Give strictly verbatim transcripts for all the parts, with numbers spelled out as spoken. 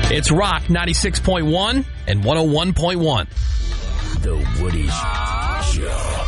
It's Rock ninety-six point one and one oh one point one. The Woody Show.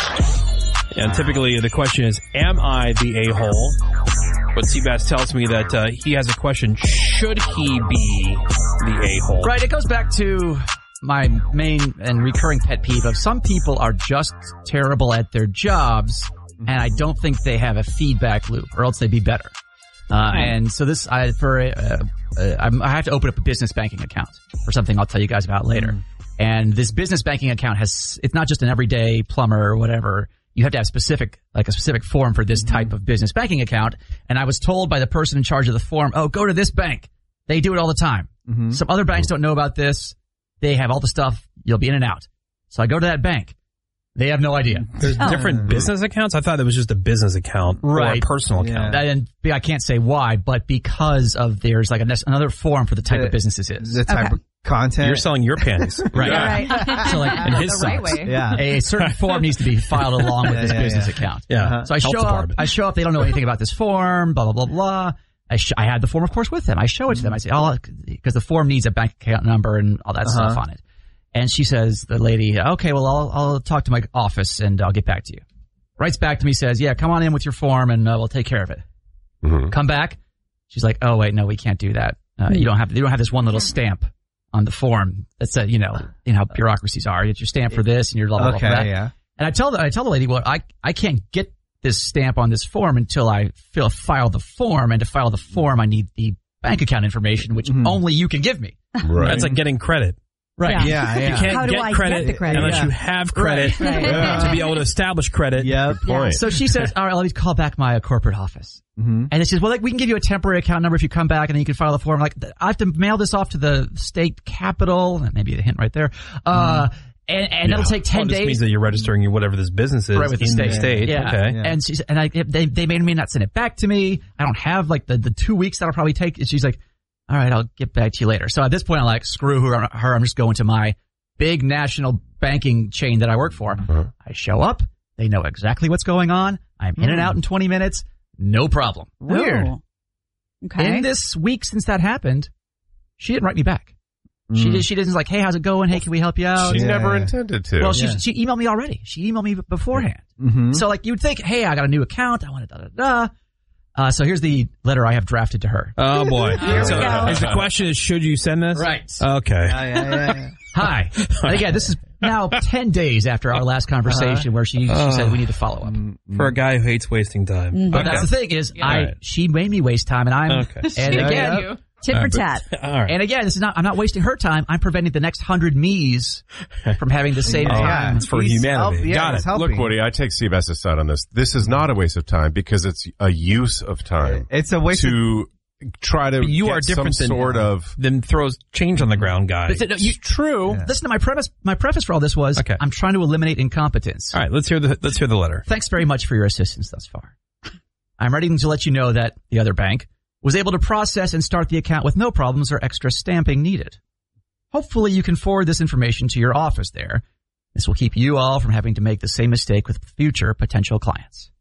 And typically the question is, am I the a-hole? But Seabass tells me that uh, he has a question. Should he be the a-hole? Right, it goes back to my main and recurring pet peeve of some people are just terrible at their jobs, and I don't think they have a feedback loop, or else they'd be better. Uh, and so this, I, for, uh, uh, I'm, I have to open up a business banking account for something I'll tell you guys about later. Mm. And this business banking account has, it's not just an everyday plumber or whatever. You have to have specific, like a specific form for this mm-hmm. type of business banking account. And I was told by the person in charge of the form, oh, go to this bank. They do it all the time. Mm-hmm. Some other banks don't know about this. They have all the stuff. You'll be in and out. So I go to that bank. They have no idea. There's oh. different business accounts? I thought it was just a business account right. or a personal yeah. account. And I can't say why, but because of there's like a, another form for the type the, of business this is. The type okay. of content. You're selling your panties. right. Yeah, right. So like, and his the right socks. way. Yeah. A certain form needs to be filed along with yeah, this yeah, business yeah. account. Yeah. Uh-huh. So I Health show department. up, I show up, they don't know anything about this form, blah, blah, blah, blah. I, sh- I had the form, of course, with them. I show it to them. I say, oh, because the form needs a bank account number and all that uh-huh. stuff on it. And she says, the lady, okay, well, I'll, I'll talk to my office and I'll get back to you. Writes back to me, says, yeah, come on in with your form and uh, we'll take care of it. Mm-hmm. Come back. She's like, oh, wait, no, we can't do that. Uh, mm-hmm. You don't have, you don't have this one little stamp on the form that said, you know, you know how bureaucracies are. You get your stamp for this and your blah, blah, okay, blah for that. Yeah. And I tell the, I tell the lady, well, I, I can't get this stamp on this form until I fill, file the form. And to file the form, I need the bank account information, which mm-hmm. only you can give me. Right. That's like getting credit. Right. Yeah. yeah, You can't How do get, I credit get the credit unless yeah. you have credit right. Yeah. to be able to establish credit. Yeah. Point. So she says, all right, let me call back my uh, corporate office. Mm-hmm. And she says, well, like, we can give you a temporary account number if you come back and then you can file the form. Like, I have to mail this off to the state capital. Maybe the hint right there. Uh, mm-hmm. And, and yeah. it'll take ten oh, days. This means that you're registering your whatever this business is right, with in the state. the state. Yeah. Okay. Yeah. And she's, and I, they, they made me not send it back to me. I don't have like the, the two weeks that'll probably take. And she's like, all right, I'll get back to you later. So at this point, I'm like, screw her. her I'm just going to my big national banking chain that I work for. Uh-huh. I show up. They know exactly what's going on. I'm in mm. and out in twenty minutes. No problem. Weird. Oh. Okay. In this week since that happened, she didn't write me back. Mm. She did. She didn't like, hey, how's it going? Hey, can we help you out? She yeah. never intended to. Well, she yeah. she emailed me already. She emailed me beforehand. Mm-hmm. So like, you'd think, hey, I got a new account. I want to da da da. Uh, so here's the letter I have drafted to her. Oh boy. Here so we go. is the question is, should you send this? Right. Okay. Yeah, yeah, yeah, yeah. Hi. And again, this is now ten days after our last conversation uh, where she, she uh, said we need to follow up. For a guy who hates wasting time. Mm-hmm. But okay. that's the thing is, Yeah. I Right. she made me waste time, and I'm Okay. and Yeah, again, yeah. Tit for tat. All right. and again, this is not. I'm not wasting her time. I'm preventing the next hundred me's from having the same Yeah. time. It's for He's humanity. help- yeah, Got he's it. helping. Look, Woody, I take Seabass's side on this. This is not a waste of time because it's a use of time. It's a waste to try to But you get are different some than sort of. than throws change on the ground guy. But th- you, true. Yeah. Listen to my preface. My preface for all this was, Okay. I'm trying to eliminate incompetence. All right, let's hear the let's hear the letter. Thanks very much for your assistance thus far. I'm writing to let you know that the other bank was able to process and start the account with no problems or extra stamping needed. Hopefully you can forward this information to your office there. This will keep you all from having to make the same mistake with future potential clients.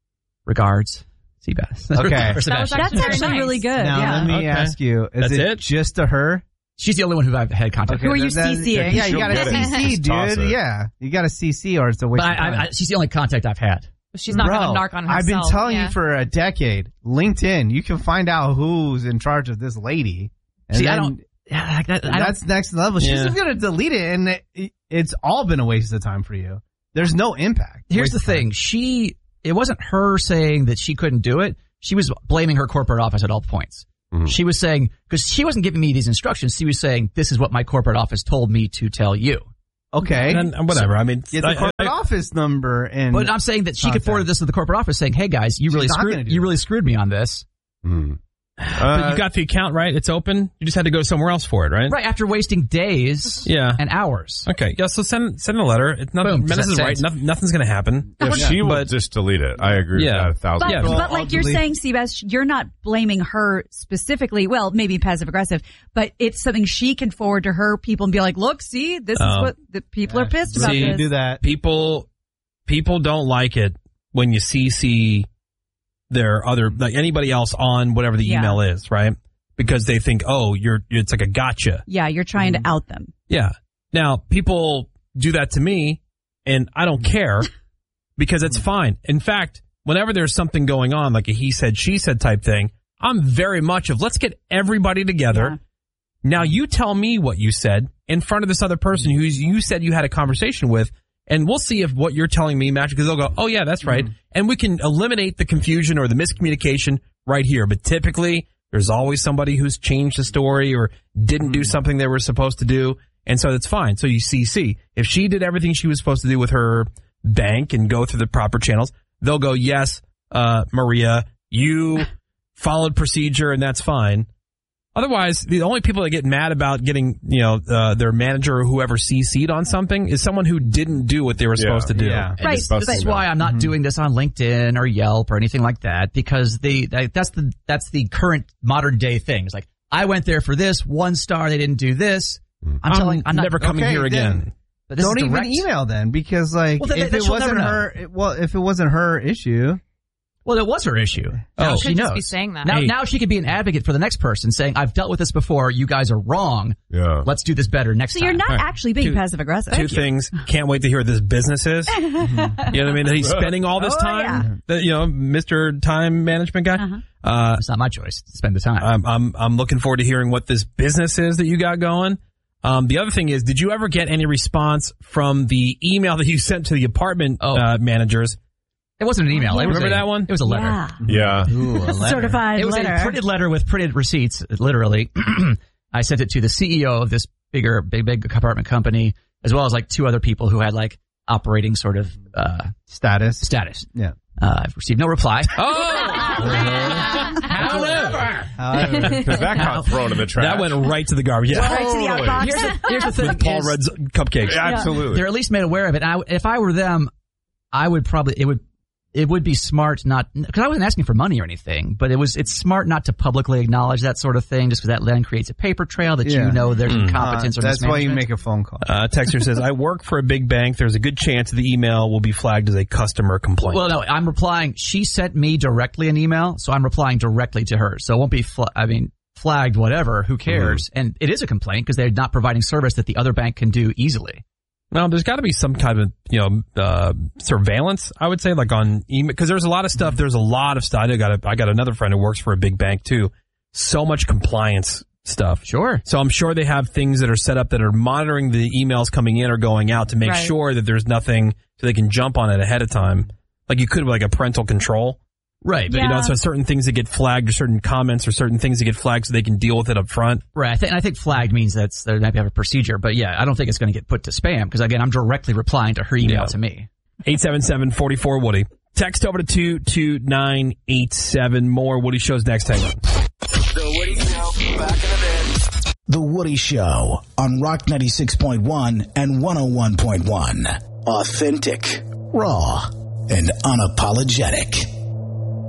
Regards, Seabass. Okay. Or That was Sebastian. That's actually nice. really good. Now, yeah. let me Okay. ask you, is That's it, it? just to her? She's the only one who I've had contact Who with. are you Then- CCing? Yeah, you She'll got to get it. C C, Just toss dude. it. Yeah. You got to C C or it's a waste But of time. I, I, she's the only contact I've had. She's not Bro, going to narc on herself. I've been telling yeah. you for a decade. LinkedIn, you can find out who's in charge of this lady. And See, I then don't. Yeah, I, I don't that's next level. She's Yeah. just going to delete it, and it, it's all been a waste of time for you. There's no impact. Here's Waste the of time. thing. She, it wasn't her saying that she couldn't do it. She was blaming her corporate office at all points. Mm-hmm. She was saying, because she wasn't giving me these instructions, she was saying, this is what my corporate office told me to tell you. Okay. And then, whatever. I mean, Get the I- corporate I- office number and. But I'm saying that she could Contact. forward this to the corporate office saying, hey guys, you She's really not gonna screwed, do you that. really screwed me on this. Hmm. but Uh, you got the account, right? It's open. You just had to go somewhere else for it, right? Right after wasting days Yeah. and hours. Okay. Yeah. So send send a letter. It's not. Boom. Menace is Sent. right. Nothing, nothing's going to happen. if she will but- just delete it, I agree Yeah. with that a thousand But, Yeah, percent. but like you're delete- saying, Seabass, you're not blaming her specifically. Well, maybe passive aggressive, but it's something she can forward to her people and be like, look, see, this is Oh. what the people are pissed about See, this. do that. People people don't like it when you C C their other like anybody else on whatever the Yeah. email is, right? because they think, oh, you're it's like a gotcha. Yeah, you're trying to out them. Yeah. Now, people do that to me, and I don't care because it's fine. In fact, whenever there's something going on, like a he said, she said type thing, I'm very much of let's get everybody together. Yeah. Now, you tell me what you said in front of this other person who you said you had a conversation with, and we'll see if what you're telling me matches, because they'll go, oh, yeah, that's right. Mm-hmm. And we can eliminate the confusion or the miscommunication right here. But typically, there's always somebody who's changed the story or didn't do something they were supposed to do. And so that's fine. So you C C. If she did everything she was supposed to do with her bank and go through the proper channels, they'll go, yes, uh, Maria, you followed procedure and that's fine. Otherwise, the only people that get mad about getting, you know, uh, their manager or whoever C C'd on something is someone who didn't do what they were Yeah. supposed to do. Yeah. And Right, this- but- That's why I'm not Mm-hmm. doing this on LinkedIn or Yelp or anything like that, because the that- that's the that's the current modern day thing. It's like, I went there for this, one star, they didn't do this. I'm, I'm, telling, I'm not, never coming okay, here then- again. but this Don't is even direct. email then, because like Well, then- if then it she'll wasn't never know. her, it- well, if it wasn't her issue, Well, it was her issue. Now Oh. she Could knows. just be saying that. Now, Hey. now she could be an advocate for the next person, saying, "I've dealt with this before. You guys are wrong. Yeah. Let's do this better next So time." you're not Right. actually being Two- passive aggressive. Two things. Can't wait to hear what this business is. You know what I mean? That he's spending all this Oh, time. That, you know, Mister Time Management guy. Uh-huh. Uh, It's not my choice to spend the time. I'm, I'm, I'm looking forward to hearing what this business is that you got going. Um, the other thing is, did you ever get any response from the email that you sent to the apartment Oh. uh, managers? it wasn't an email. It was Remember a- that one? It was a letter. Yeah. Yeah. Ooh, a letter. Certified It was letter. a printed letter with printed receipts, literally. I sent it to the C E O of this bigger, big, big apartment company, as well as like two other people who had like operating sort of uh status. status. Yeah. Uh, I've received no reply. Oh! However, However, Because that got thrown in the trash. that went right to the garbage. Yeah. Right to the outbox. Here's the, here's the thing. With Paul is Rudd's cupcakes. Yeah, absolutely. They're at least made aware of it. And I, if I were them, I would probably, it would, it would be smart not, because I wasn't asking for money or anything, but it was, it's smart not to publicly acknowledge that sort of thing, just because that then creates a paper trail that Yeah. you know there's Mm. incompetence uh, or that's why you mismanagement. make a phone call. Uh, Texter says, I work for a big bank. There's a good chance the email will be flagged as a customer complaint. Well, no, I'm replying. She sent me directly an email, so I'm replying directly to her. So it won't be, fl- I mean, flagged, whatever. Who cares? Mm-hmm. And it is a complaint because they're not providing service that the other bank can do easily. Well, there's got to be some kind of, you know, uh, surveillance, I would say, like on email, because there's a lot of stuff. There's a lot of stuff. I got a, I got another friend who works for a big bank too. So much compliance stuff. Sure. So I'm sure they have things that are set up that are monitoring the emails coming in or going out to make Right. sure that there's nothing so they can jump on it ahead of time. Like you could with like a parental control. Right. But You know, Yeah. so certain things that get flagged or certain comments or certain things that get flagged so they can deal with it up front. Right. I think, and I think flagged means that's they might have a procedure, but yeah, I don't think it's going to get put to spam because again, I'm directly replying to her email Yeah. to me. eight seven seven, four four, Woody. Text over to two two nine eight seven. More Woody shows next. Hang on. The Woody Show, back in a bit. The Woody Show on Rock ninety-six point one and one oh one point one. Authentic, raw, and unapologetic.